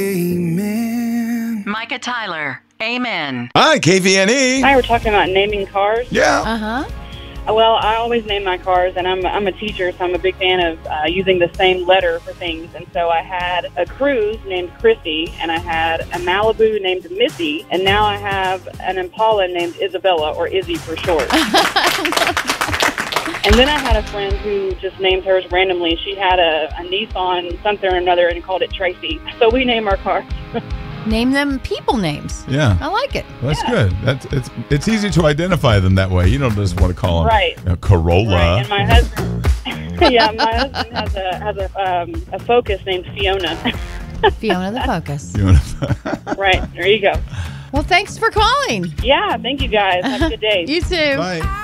Amen. Micah Tyler, amen. Hi, KVNE. Hi, we're talking about naming cars. Yeah. Uh-huh. Well, I always name my cars, and I'm a teacher, so I'm a big fan of using the same letter for things. And so I had a cruise named Chrissy, and I had a Malibu named Missy, and now I have an Impala named Isabella, or Izzy for short. And then I had a friend who just named hers randomly. She had a Nissan something or another and called it Tracy. So we name our cars. Name them people names. Yeah. I like it. That's good. It's easy to identify them that way. You don't just want to call them Right. Corolla. Right. And my husband, my husband has a Focus named Fiona. Fiona the Focus. Right. There you go. Well, thanks for calling. Yeah. Thank you guys. Have a good day. You too. Bye.